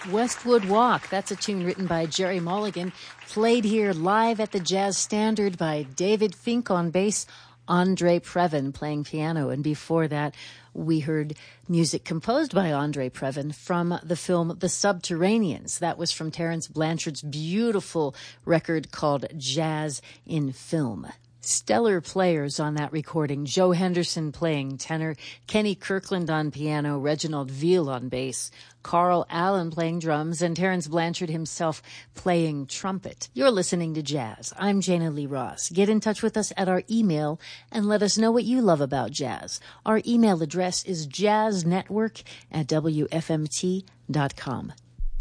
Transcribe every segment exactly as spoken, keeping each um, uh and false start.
Westwood Walk. That's a tune written by Jerry Mulligan, played here live at the Jazz Standard by David Fink on bass, Andre Previn playing piano. And before that, we heard music composed by Andre Previn from the film The Subterraneans. That was from Terence Blanchard's beautiful record called Jazz in Film. Stellar players on that recording. Joe Henderson playing tenor, Kenny Kirkland on piano, Reginald Veal on bass, Carl Allen playing drums, and Terence Blanchard himself playing trumpet. You're listening to Jazz. I'm Jana Lee Ross. Get in touch with us at our email and let us know what you love about jazz. Our email address is jazznetwork at w f m t dot com.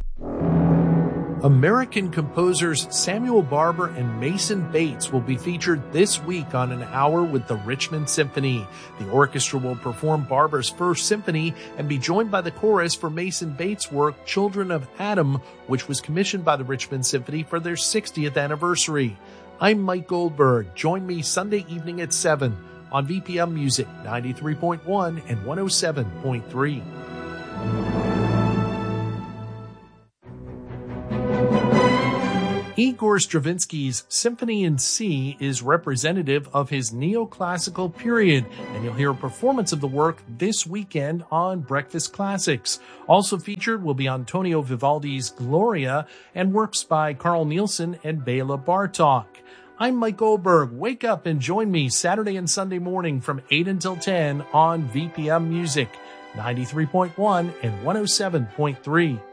American composers Samuel Barber and Mason Bates will be featured this week on An Hour with the Richmond Symphony. The orchestra will perform Barber's first symphony and be joined by the chorus for Mason Bates' work Children of Adam, which was commissioned by the Richmond Symphony for their sixtieth anniversary. I'm Mike Goldberg. Join me Sunday evening at seven on V P M Music ninety-three point one and one oh seven point three. Igor Stravinsky's Symphony in C is representative of his neoclassical period, and you'll hear a performance of the work this weekend on Breakfast Classics. Also featured will be Antonio Vivaldi's Gloria and works by Carl Nielsen and Bela Bartok. I'm Mike Goldberg. Wake up and join me Saturday and Sunday morning from eight until ten on V P M Music ninety-three point one and one oh seven point three.